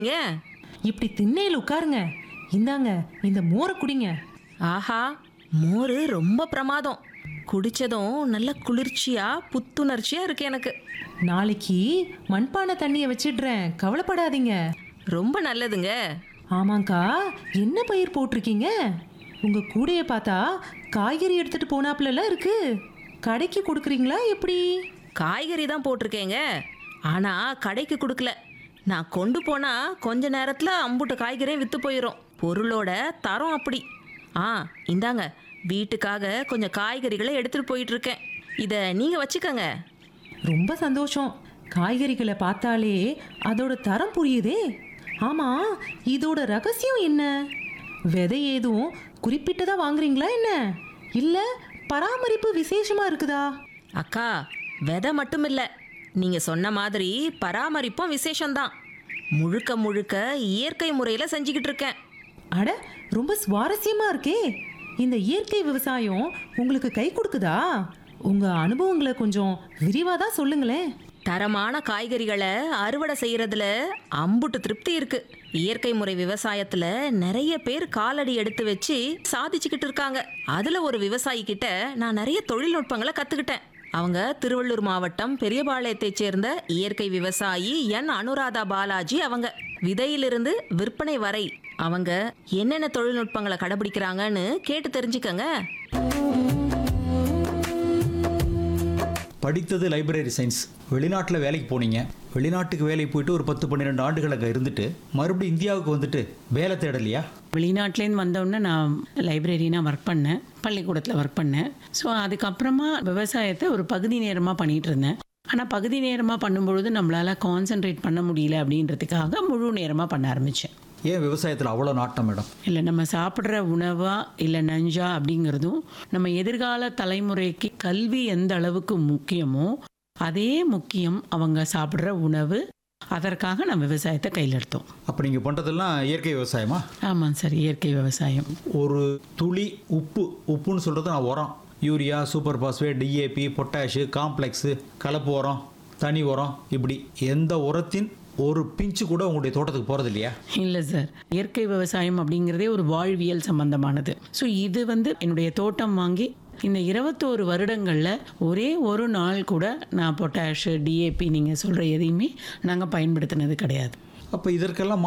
ஏன்? இப்படி திண்ணையில் உட்காருங்க. இந்தாங்க இந்த மோரை குடிங்க. ஆஹா, மோர் ரொம்ப பிரமாதம். குடிச்சதும் நல்ல குளிர்ச்சியா புத்துணர்ச்சியா இருக்கு எனக்கு. நாளைக்கு மண்பானை தண்ணியை வச்சிடுறேன், கவலைப்படாதீங்க. ரொம்ப நல்லதுங்க. ஆமாங்க்கா, என்ன பயிர் போட்டிருக்கீங்க? உங்க கூடைய பார்த்தா காய்கறி எடுத்துட்டு போனாப்புல இருக்கு. கடைக்கு கொடுக்குறீங்களா எப்படி? காய்கறி தான் போட்டிருக்கேங்க. ஆனா கடைக்கு கொடுக்கல. நான் கொண்டு போனா கொஞ்ச நேரத்துல அம்புட்டு காய்கறியும் வித்து போயிடும். பொருளோட தரம் அப்படி. இந்தாங்க, வீட்டுக்காக கொஞ்சம் காய்கறிகளை எடுத்துட்டு போயிட்டு இருக்கேன். இதை நீங்க வச்சுக்கங்க. ரொம்ப சந்தோஷம். காய்கறிகளை பார்த்தாலே அதோட தரம் புரியுதே. ஆமா, இதோட ரகசியம் என்ன? விதை ஏதும் குறிப்பிட்டதா வாங்குறீங்களா என்ன? இல்ல பராமரிப்பு விசேஷமா இருக்குதா? அக்கா, விதை மட்டும் இல்லை, நீங்க சொன்ன மாதிரி பராமரிப்பும் விசேஷம்தான். முழுக்க முழுக்க இயற்கை முறையில் செஞ்சுக்கிட்டு இருக்கேன். அட, ரொம்ப சுவாரஸ்யமா இருக்கே. இந்த இயற்கை விவசாயம் உங்களுக்கு கை கொடுக்குதா? உங்க அனுபவங்களை கொஞ்சம் விரிவா தான் சொல்லுங்களேன். தரமான காய்கறிகளை அறுவடை செய்யறதுல அம்புட்டு திருப்தி இருக்கு. இயற்கை முறை விவசாயத்துல நிறைய பேர் காலடி எடுத்து வச்சு சாதிச்சுக்கிட்டு இருக்காங்க. அதுல ஒரு விவசாயி கிட்ட நான் நிறைய தொழில்நுட்பங்களை கத்துக்கிட்டேன். அவங்க திருவள்ளூர் மாவட்டம் பெரியபாளையத்தைச் சேர்ந்த இயற்கை விவசாயி என் அனுராதா பாலாஜி. அவங்க விதையிலிருந்து விற்பனை வரை அவங்க என்னென்ன தொழில்நுட்பங்களை கடைபிடிக்கிறாங்கன்னு கேட்டு தெரிஞ்சுக்கங்க. படித்தது லைப்ரரி சயின்ஸ். வெளிநாட்டில் வேலைக்கு போனீங்க. வெளிநாட்டுக்கு வேலைக்கு போயிட்டு ஒரு 10-12 ஆண்டுகள் அங்கே இருந்துட்டு மறுபடியும் இந்தியாவுக்கு வந்துட்டு வேலை தேடலையா? வெளிநாட்டிலேருந்து வந்தோடனே நான் லைப்ரரினா ஒர்க் பண்ணேன், பள்ளிக்கூடத்தில் ஒர்க் பண்ணேன். ஸோ அதுக்கப்புறமா விவசாயத்தை ஒரு பகுதி நேரமாக பண்ணிகிட்டு இருந்தேன். ஆனால் பகுதி நேரமாக பண்ணும்பொழுது நம்மளால் கான்சென்ட்ரேட் பண்ண முடியல அப்படின்றதுக்காக முழு நேரமாக பண்ண ஆரம்பித்தேன். ஏன் விவசாயத்தில் அவ்வளோ நாட்டம் மேடம்? இல்லை, நம்ம சாப்பிட்ற உணவா இல்லை நஞ்சா அப்படிங்கிறதும், நம்ம எதிர்கால தலைமுறைக்கு கல்வி எந்த அளவுக்கு முக்கியமோ அதே முக்கியம் அவங்க சாப்பிட்ற உணவு. அதற்காக நம்ம விவசாயத்தை கையில் எடுத்தோம். அப்போ நீங்கள் பண்ணுறதெல்லாம் இயற்கை விவசாயமா? ஆமாம் சார், இயற்கை விவசாயம். ஒரு துளி உப்புன்னு சொல்கிறது நான் உரம், urea, super phosphate, DAP, potash, complex, கலப்பு உரம், தனி உரம், இப்படி எந்த உரத்தின் ஒரு பிஞ்சு கூட உங்களுடைய தோட்டத்துக்கு போகிறது இல்லையா? இல்லை சார், இயற்கை விவசாயம் அப்படிங்கிறதே ஒரு வாழ்வியல் சம்பந்தமானது. ஸோ இது என்னுடைய தோட்டம் வாங்கி இந்த 21 வருடங்களில் ஒரே ஒரு நாள் கூட நான் பொட்டாஷு, டிஏபி நீங்கள் சொல்கிற எதையுமே நாங்கள் பயன்படுத்தினது கிடையாது. அப்போ இதற்கெல்லாம்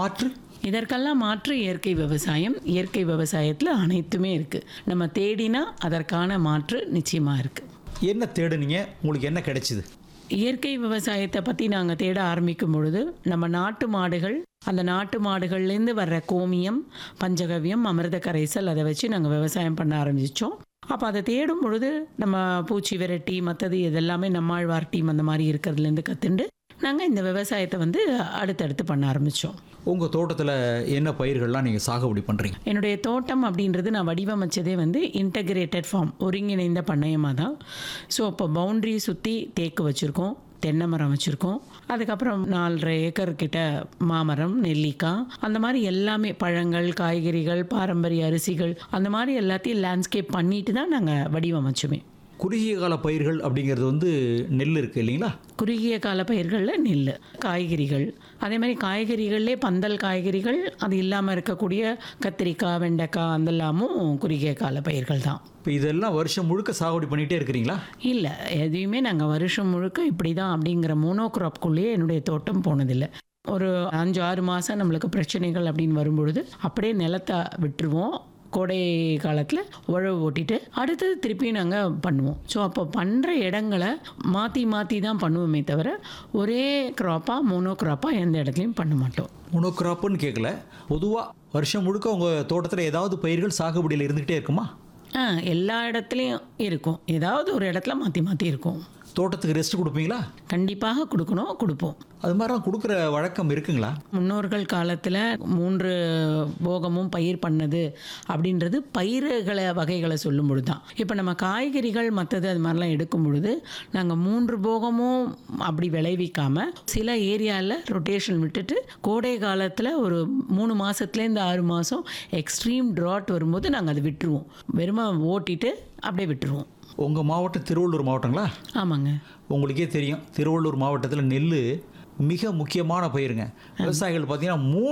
மாற்று இயற்கை விவசாயம். இயற்கை விவசாயத்தில் அனைத்துமே இருக்குது. நம்ம தேடினா அதற்கான மாற்று நிச்சயமாக இருக்குது. என்ன தேடுனீங்க? உங்களுக்கு என்ன கிடைச்சிது? இயற்கை விவசாயத்தை பற்றி நாங்கள் தேட ஆரம்பிக்கும் பொழுது நம்ம நாட்டு மாடுகள், அந்த நாட்டு மாடுகள்லேருந்து வர்ற கோமியம், பஞ்சகவ்யம், அமிர்த கரைசல், அதை வச்சு நாங்கள் விவசாயம் பண்ண ஆரம்பித்தோம். அப்போ அதை தேடும் பொழுது நம்ம பூச்சி விரட்டி மற்றது இதெல்லாமே நம்மாழ்வார் டீம் அந்த மாதிரி இருக்கிறதுலேருந்து கற்றுண்டு நாங்கள் இந்த விவசாயத்தை அடுத்தடுத்து பண்ண ஆரம்பித்தோம். உங்கள் தோட்டத்தில் என்ன பயிர்கள்லாம் நீங்கள் சாகுபடி பண்ணுறீங்க? என்னுடைய தோட்டம் அப்படின்றது நான் வடிவமைச்சதே இன்டகிரேட்டட் ஃபார்ம், ஒருங்கிணைந்த பண்ணையமாக தான். ஸோ இப்போ பவுண்ட்ரி சுற்றி தேக்கு வச்சுருக்கோம், தென்னை மரம் வச்சுருக்கோம். அதுக்கப்புறம் 4.5 ஏக்கர் கிட்ட மாமரம், நெல்லிக்காய், அந்த மாதிரி எல்லாமே பழங்கள், காய்கறிகள், பாரம்பரிய அரிசிகள், அந்த மாதிரி எல்லாத்தையும் லேண்ட்ஸ்கேப் பண்ணிட்டு தான் நாங்கள் வடிவமைச்சோமே. குறுகிய கால பயிர்கள் அப்படிங்கிறது நெல் இருக்குது இல்லைங்களா? குறுகிய கால பயிர்களில் நெல், காய்கறிகள், அதே மாதிரி காய்கறிகள்லே பந்தல் காய்கறிகள், அது இல்லாமல் இருக்கக்கூடிய கத்திரிக்காய், வெண்டைக்காய், அதெல்லாமும் குறுகிய கால பயிர்கள் தான். இப்போ இதெல்லாம் வருஷம் முழுக்க சாகுபடி பண்ணிகிட்டே இருக்கிறீங்களா? இல்லை, எதையுமே நாங்கள் வருஷம் முழுக்க இப்படி தான் அப்படிங்கிற மோனோக்ராப்குள்ளேயே என்னுடைய தோட்டம் போனதில்லை. ஒரு 5-6 மாதம் நம்மளுக்கு பிரச்சனைகள் அப்படின்னு வரும்பொழுது அப்படியே நிலத்தை விட்டுருவோம். கோடை காலத்தில் உழவு ஓட்டிட்டு அடுத்தது திருப்பி நாங்கள் பண்ணுவோம். ஸோ அப்போ பண்ணுற இடங்களை மாற்றி தான் பண்ணுவோமே தவிர ஒரே க்ராப்பாக மோனோக்ராப்பாக எந்த இடத்துலையும் பண்ண மாட்டோம். மோனோக்ராப்புன்னு கேட்கல, பொதுவாக வருஷம் முழுக்க உங்கள் தோட்டத்தில் ஏதாவது பயிர்கள் சாகுபடியில் இருந்துகிட்டே இருக்குமா? எல்லா இடத்துலையும் இருக்கும். ஏதாவது ஒரு இடத்துல மாற்றி இருக்கும். தோட்டத்துக்கு ரெஸ்ட் கொடுப்பீங்களா? கண்டிப்பாக கொடுப்போம். அது மாதிரிலாம் கொடுக்குற வழக்கம் இருக்குங்களா? முன்னோர்கள் காலத்தில் 3 போகமும் பயிர் பண்ணது அப்படின்றது வகைகளை சொல்லும் பொழுது தான். இப்போ நம்ம காய்கறிகள் மற்றது அது மாதிரிலாம் எடுக்கும் பொழுது நாங்கள் 3 போகமும் அப்படி விளைவிக்காமல் சில ஏரியாவில் ரொட்டேஷன் விட்டுட்டு கோடை காலத்தில் ஒரு 3 மாதத்துலேருந்து 6 மாதம் எக்ஸ்ட்ரீம் ட்ராட் வரும்போது நாங்கள் அதை விட்டுருவோம். வெறுமை ஓட்டிட்டு அப்படியே விட்டுருவோம். உங்கள் மாவட்டம் திருவள்ளூர் மாவட்டங்களா? ஆமாங்க. உங்களுக்கே தெரியும், திருவள்ளூர் மாவட்டத்தில் நெல் மிக முக்கியமான பயிருங்க. விவசாயிகள் பார்த்தீங்கன்னா